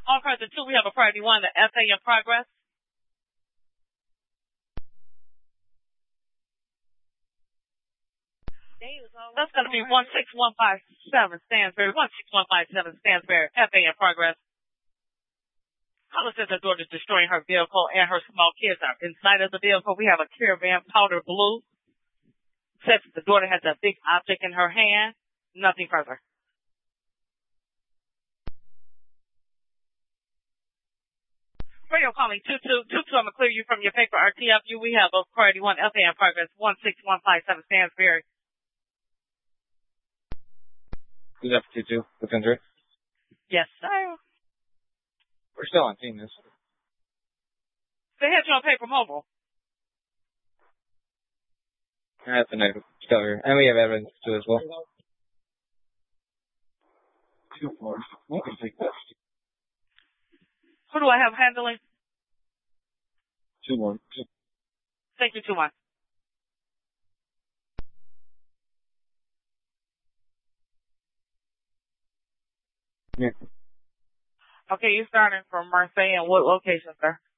On priority 2, we have a priority 1, the FA in progress. That's going to be 16157 Stansbury. 16157 Stansbury, FA in progress. Caller says her daughter is destroying her vehicle and her small kids are inside of the vehicle. We have a Caravan powder blue. Says the daughter has a big object in her hand. Nothing further. Radio calling 2222. I'm going to clear you from your paper RTFU. We have a priority 1 FA in progress. 16157 Stansbury. Who's up for 22? What's under it? Yes, sir. We're still on team this. They had you on paper mobile. That's a negative. Still here. And we have evidence too as well. 2-4. I can take this. Who do I have handling? 2-1. Thank you, 2-1. Yeah. Okay, you're starting from Marseille and what location, sir?